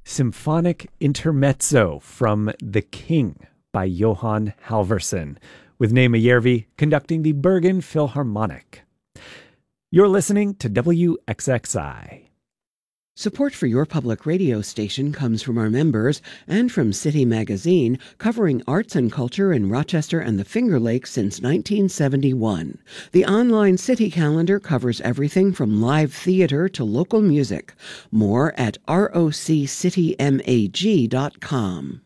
Symphonic Intermezzo from The King by Johan Halvorsen, with Nema Järvi conducting the Bergen Philharmonic. You're listening to WXXI. Support for your public radio station comes from our members and from City Magazine, covering arts and culture in Rochester and the Finger Lakes since 1971. The online City calendar covers everything from live theater to local music. More at roccitymag.com.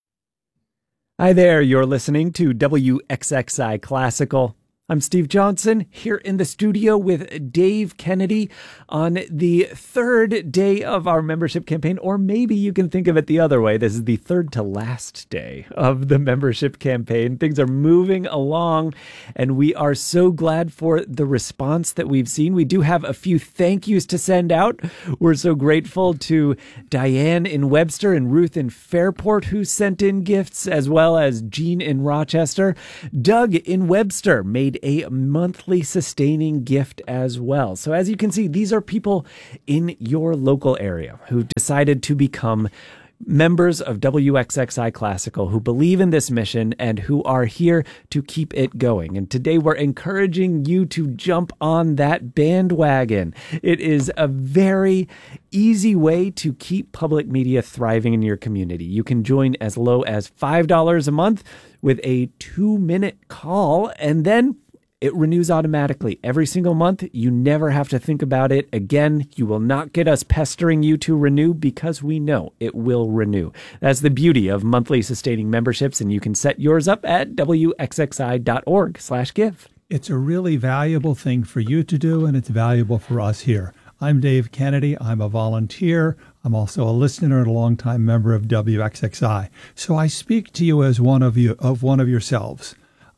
Hi there, you're listening to WXXI Classical. I'm Steve Johnson, here in the studio with Dave Kennedy on the third day of our membership campaign, or maybe you can think of it the other way. This is the third to last day of the membership campaign. Things are moving along, and we are so glad for the response that we've seen. We do have a few thank yous to send out. We're so grateful to Diane in Webster and Ruth in Fairport, who sent in gifts, as well as Jean in Rochester. Doug in Webster made a monthly sustaining gift as well. So as you can see, these are people in your local area who decided to become members of WXXI Classical, who believe in this mission and who are here to keep it going. And today we're encouraging you to jump on that bandwagon. It is a very easy way to keep public media thriving in your community. You can join as low as $5 a month with a 2-minute call, and then it renews automatically every single month. You never have to think about it again. You will not get us pestering you to renew because we know it will renew. That's the beauty of monthly sustaining memberships, and you can set yours up at wxxi.org/give. It's a really valuable thing for you to do, and it's valuable for us here. I'm Dave Kennedy. I'm a volunteer. I'm also a listener and a longtime member of WXXI. So I speak to you as one of yourselves.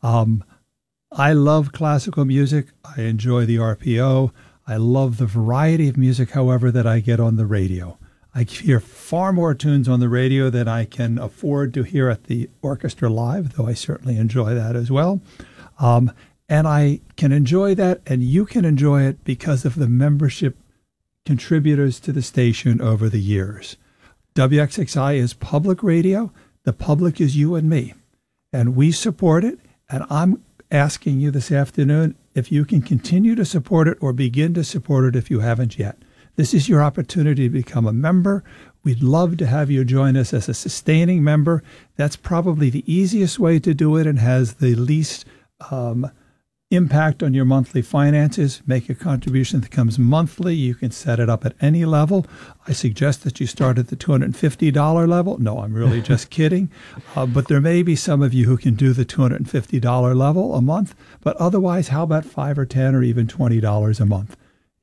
I love classical music. I enjoy the RPO. I love the variety of music, however, that I get on the radio. I hear far more tunes on the radio than I can afford to hear at the orchestra live, though I certainly enjoy that as well. And I can enjoy that, and you can enjoy it because of the membership contributors to the station over the years. WXXI is public radio. The public is you and me, and we support it, and I'm asking you this afternoon if you can continue to support it or begin to support it if you haven't yet. This is your opportunity to become a member. We'd love to have you join us as a sustaining member. That's probably the easiest way to do it and has the least impact on your monthly finances. Make a contribution that comes monthly. You can set it up at any level. I suggest that you start at the $250 level. No, I'm really just kidding. But there may be some of you who can do the $250 level a month. But otherwise, how about $5 or $10 or even $20 a month?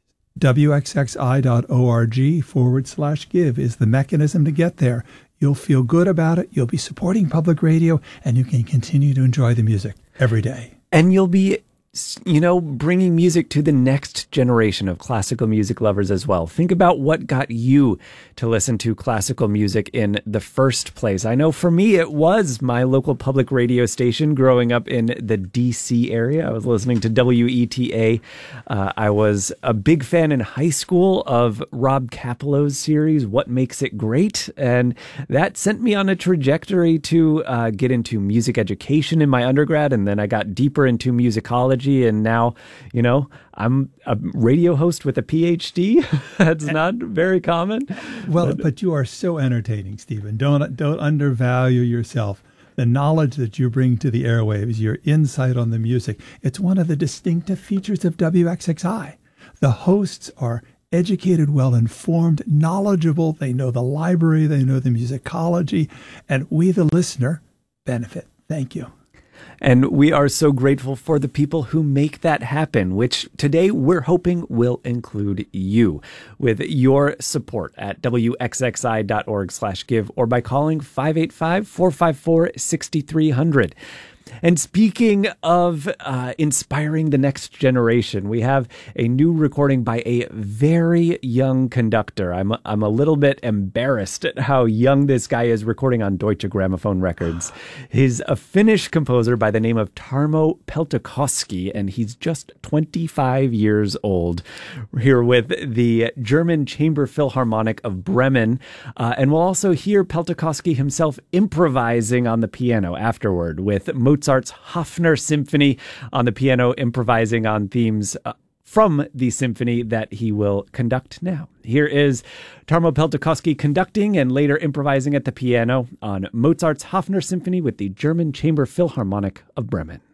WXXI.org/give is the mechanism to get there. You'll feel good about it. You'll be supporting public radio, and you can continue to enjoy the music every day. And you'll be bringing music to the next generation of classical music lovers as well. Think about what got you to listen to classical music in the first place. I know for me, it was my local public radio station growing up in the DC area. I was listening to WETA. I was a big fan in high school of Rob Kapelow's series, What Makes It Great? And that sent me on a trajectory to get into music education in my undergrad. And then I got deeper into musicology. And now, I'm a radio host with a PhD. That's not very common. Well, but you are so entertaining, Stephen. Don't undervalue yourself. The knowledge that you bring to the airwaves, your insight on the music, it's one of the distinctive features of WXXI. The hosts are educated, well-informed, knowledgeable. They know the library. They know the musicology. And we, the listener, benefit. Thank you. And we are so grateful for the people who make that happen, which today we're hoping will include you with your support at wxxi.org/give or by calling 585-454-6300. And speaking of inspiring the next generation, we have a new recording by a very young conductor. I'm a little bit embarrassed at how young this guy is, recording on Deutsche Grammophon Records. He's a Finnish composer by the name of Tarmo Peltokoski, and he's just 25 years old. Here with the German Chamber Philharmonic of Bremen. And we'll also hear Peltokoski himself improvising on the piano afterward, with Mozart's Hafner Symphony on the piano, improvising on themes from the symphony that he will conduct now. Here is Tarmo Peltokoski conducting and later improvising at the piano on Mozart's Hafner Symphony with the German Chamber Philharmonic of Bremen.